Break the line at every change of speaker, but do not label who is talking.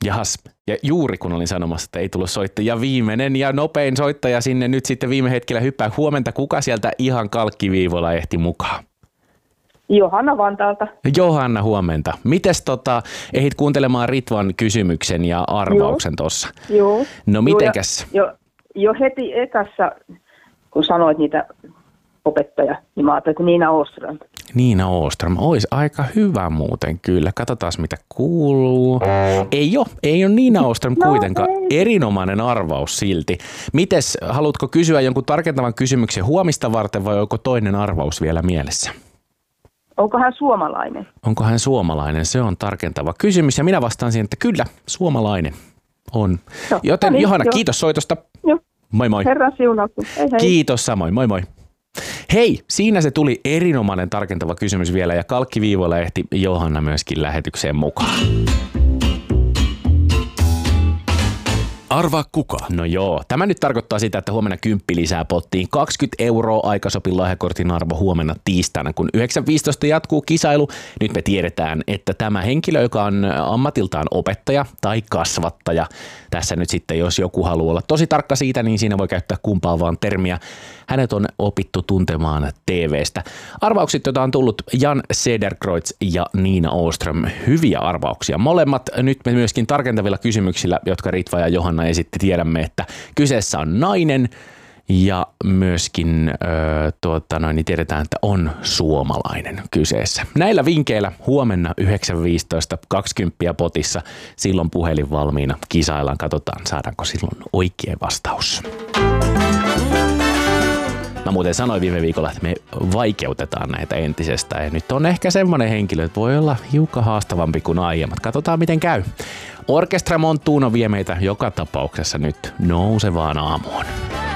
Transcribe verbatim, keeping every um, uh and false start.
Jahas, ja juuri kun olin sanomassa, että ei tullut soittaja, viimeinen ja nopein soittaja sinne nyt sitten viime hetkellä hyppää. Huomenta, kuka sieltä ihan kalkkiviivoilla ehti mukaan?
Johanna Vantaalta.
Johanna, huomenta. Mites tota, ehdit kuuntelemaan Ritvan kysymyksen ja arvauksen tuossa?
Joo.
No mitenkäs?
Jo, jo heti ekassa, kun sanoit niitä opettaja, niin mä ajattelin, että Niina Åström.
Niina Åström, olisi aika hyvä muuten kyllä. Katsotaan mitä kuuluu. Ei ole, ei ole Niina Åström kuitenkaan. No, erinomainen arvaus silti. Mites, haluatko kysyä jonkun tarkentavan kysymyksen huomista varten vai onko toinen arvaus vielä mielessä?
Onko hän suomalainen?
Onko hän suomalainen? Se on tarkentava kysymys ja minä vastaan siihen, että kyllä, suomalainen on. No, Joten no niin, Johanna, jo. kiitos soitosta.
Joo.
Moi moi.
Herran siunattu. Hei hei.
Kiitos samoin, moi moi. Hei, siinä se tuli erinomainen tarkentava kysymys vielä ja kalkkiviivoilla ehti Johanna myöskin lähetykseen mukaan.
Arvaa kuka?
No joo, tämä nyt tarkoittaa sitä, että huomenna kymppi lisää pottiin. kaksikymmentä euroa aikasopin lahjakortin arvo huomenna tiistaina, kun yhdeksän viisitoista jatkuu kisailu. Nyt me tiedetään, että tämä henkilö, joka on ammatiltaan opettaja tai kasvattaja, tässä nyt sitten jos joku haluaa olla tosi tarkka siitä, niin siinä voi käyttää kumpaa vaan termiä. Hänet on opittu tuntemaan T V:stä. Arvaukset, joita on tullut Jan Cederkreutz ja Niina Åström. Hyviä arvauksia. Molemmat nyt me myöskin tarkentavilla kysymyksillä, jotka Ritva ja Johanna esitti, tiedämme, että kyseessä on nainen ja myöskin äh, tuota, noin, niin tiedetään, että on suomalainen kyseessä. Näillä vinkkeillä huomenna yhdeksän viisitoista kaksikymmentä potissa, silloin puhelin valmiina, kisaillaan, katsotaan saadaanko silloin oikea vastaus. Mä muuten sanoin viime viikolla, että me vaikeutetaan näitä entisestään ja nyt on ehkä semmoinen henkilö, että voi olla hiukan haastavampi kuin aiemmat. Katsotaan miten käy. Orkestra Montuno vie meitä joka tapauksessa nyt nousevaan aamuun.